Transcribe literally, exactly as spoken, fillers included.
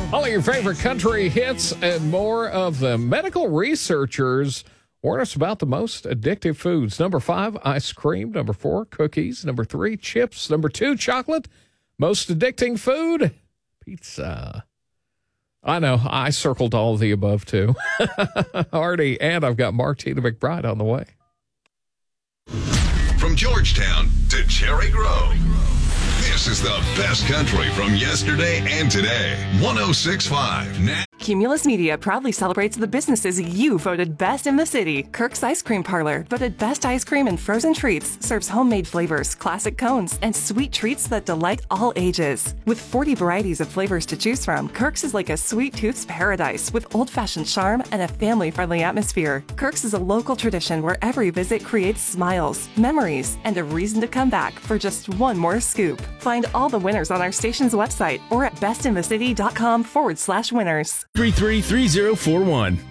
All of your favorite country hits and more of them. Medical researchers warn us about the most addictive foods. Number five, ice cream. Number four, cookies. Number three, chips. Number two, chocolate. Most addicting food, pizza. I know. I circled all of the above, too. Artie, and I've got Martina McBride on the way. From Georgetown to Cherry Grove, this is the best country from yesterday and today. one oh six point five. Now. Cumulus Media proudly celebrates the businesses you voted best in the city. Kirk's Ice Cream Parlor, voted best ice cream and frozen treats, serves homemade flavors, classic cones, and sweet treats that delight all ages. With forty varieties of flavors to choose from, Kirk's is like a sweet tooth's paradise with old-fashioned charm and a family-friendly atmosphere. Kirk's is a local tradition where every visit creates smiles, memories, and a reason to come back for just one more scoop. Find all the winners on our station's website or at bestinthecity.com forward slash winners. three three three zero four one.